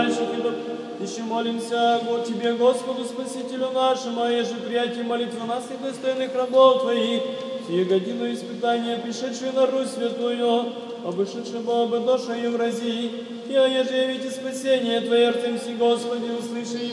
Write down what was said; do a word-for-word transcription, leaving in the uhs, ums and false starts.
умирающих и доп... Еще молимся о Тебе, Господу Спасителю нашему, а еже приятие молитвы нас и достойных рабов Твоих, сие годину испытания, пришедшие на Русь святую, обышедшего об душе Евразии, и о еже явите спасение Твое, Артемси, Господи, услыши